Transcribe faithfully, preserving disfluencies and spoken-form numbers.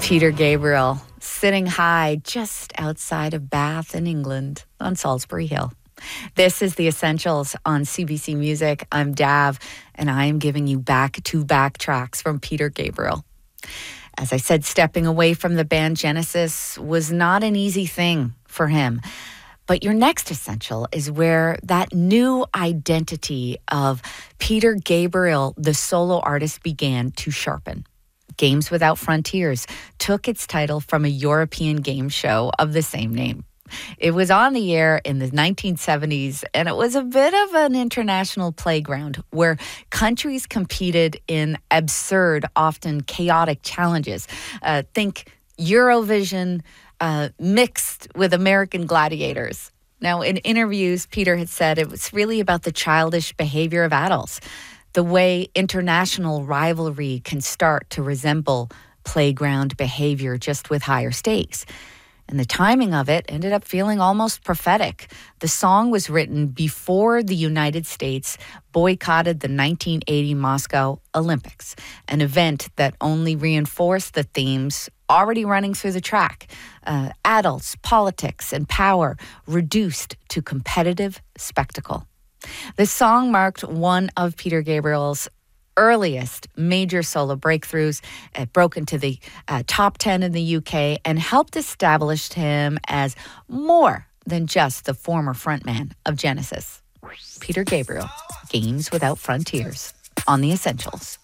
Peter Gabriel, sitting high just outside of Bath in England on Salisbury Hill. This is The Essentials on C B C Music. I'm Dav, and I am giving you back-to-back tracks from Peter Gabriel. As I said, stepping away from the band Genesis was not an easy thing for him. But your next essential is where that new identity of Peter Gabriel, the solo artist, began to sharpen. Games Without Frontiers took its title from a European game show of the same name. It was on the air in the nineteen seventies, and it was a bit of an international playground where countries competed in absurd, often chaotic challenges. Uh, think Eurovision uh, mixed with American Gladiators. Now, in interviews, Peter had said it was really about the childish behavior of adults, the way international rivalry can start to resemble playground behavior just with higher stakes. And the timing of it ended up feeling almost prophetic. The song was written before the United States boycotted the nineteen eighty Moscow Olympics, an event that only reinforced the themes already running through the track. Uh, adults, politics, and power reduced to competitive spectacle. The song marked one of Peter Gabriel's earliest major solo breakthroughs. It broke into the uh, top ten in the U K and helped establish him as more than just the former frontman of Genesis. Peter Gabriel, Games Without Frontiers, on The Essentials.